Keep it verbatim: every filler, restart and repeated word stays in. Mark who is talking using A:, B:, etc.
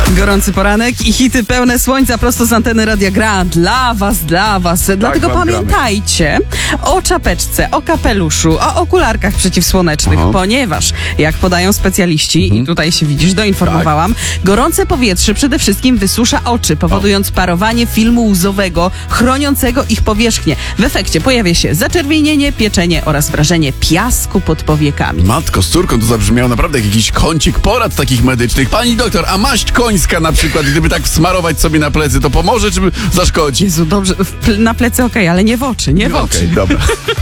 A: Gorący poranek i hity pełne słońca prosto z anteny Radia Gra. Dla was, dla was. Dlatego
B: wam
A: pamiętajcie o czapeczce, o kapeluszu, o okularkach przeciwsłonecznych,
B: Aha.
A: ponieważ, jak podają specjaliści,
B: Mhm.
A: i tutaj się widzisz, doinformowałam, gorące powietrze przede wszystkim wysusza oczy, powodując parowanie filmu łzowego, chroniącego ich powierzchnię. W efekcie pojawia się zaczerwienienie, pieczenie oraz wrażenie piasku pod powiekami.
B: Matko, z córką to zabrzmiało naprawdę jak jakiś kącik porad takich medycznych. Pani doktor, a maść końska na przykład, gdyby tak smarować sobie na plecy, to pomoże czy zaszkodzi?
A: Jezu, dobrze, w ple- na plecy okej, ale nie w oczy, nie w oczy.
B: Okej, dobra.